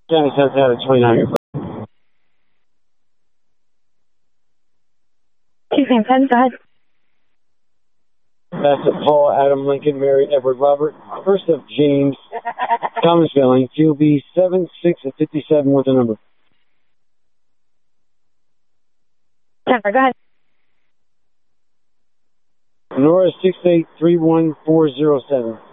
County South out of 29. Tuesday, 10, go ahead. Bassett, Paul, Adam, Lincoln, Mary, Edward, Robert, first of James, Thomas Billing, QB 7, 6, and 57 with a number. Jennifer, go ahead. Nora 6831407.